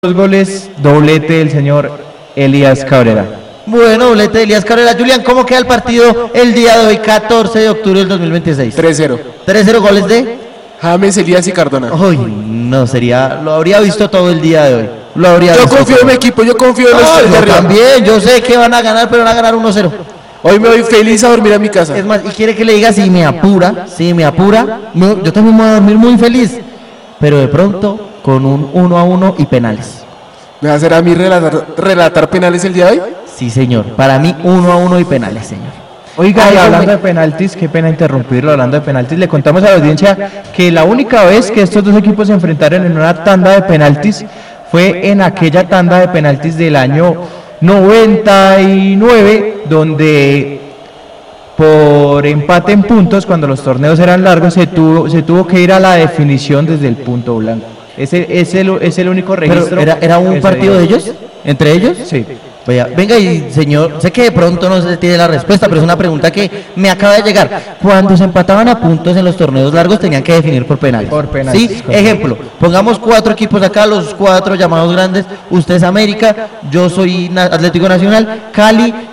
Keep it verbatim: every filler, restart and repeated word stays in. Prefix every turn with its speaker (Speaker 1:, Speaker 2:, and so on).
Speaker 1: Dos goles, doblete del señor Elías Cabrera.
Speaker 2: Bueno, doblete de Elías Cabrera. Julián, ¿cómo queda el partido el día de hoy, catorce de octubre del dos mil veintiséis?
Speaker 3: tres cero.
Speaker 2: tres cero, goles de
Speaker 3: James, Elías y Cardona.
Speaker 2: Uy, no sería, lo habría visto todo el día de hoy. Lo habría
Speaker 3: Yo
Speaker 2: visto
Speaker 3: confío
Speaker 2: todo.
Speaker 3: en mi equipo, yo confío en los
Speaker 2: No,
Speaker 3: tres de
Speaker 2: yo
Speaker 3: arriba.
Speaker 2: también, yo sé que van a ganar, pero van a ganar uno cero.
Speaker 3: Hoy me voy feliz a dormir a mi casa.
Speaker 2: Es más, y quiere que le diga si me apura, si me apura, no, yo también me voy a dormir muy feliz, pero de pronto con un uno a uno y penales.
Speaker 3: ¿Me va a hacer a mí relatar, relatar penales el día de hoy?
Speaker 2: Sí, señor, para mí uno a uno y penales, señor.
Speaker 1: Oiga,
Speaker 2: Ay,
Speaker 1: y hablando
Speaker 2: hombre.
Speaker 1: de penaltis, qué pena interrumpirlo, hablando de penaltis, le contamos a la audiencia que la única vez que estos dos equipos se enfrentaron en una tanda de penaltis fue en aquella tanda de penaltis del año noventa y nueve, donde por empate en puntos, cuando los torneos eran largos, se tuvo, se tuvo que ir a la definición desde el punto blanco. Ese es el, es el único registro.
Speaker 2: Pero era, era un
Speaker 1: que se
Speaker 2: partido
Speaker 1: dio.
Speaker 2: de ellos, entre ellos.
Speaker 1: Sí.
Speaker 2: Vea, venga y señor, sé que de pronto no se tiene la respuesta, pero es una pregunta que me acaba de llegar. Cuando se empataban a puntos en los torneos largos tenían que definir por penales.
Speaker 1: Por penales,
Speaker 2: Sí,
Speaker 1: correcto.
Speaker 2: ejemplo, pongamos cuatro equipos acá, los cuatro llamados grandes, usted es América, yo soy Na- Atlético Nacional, Cali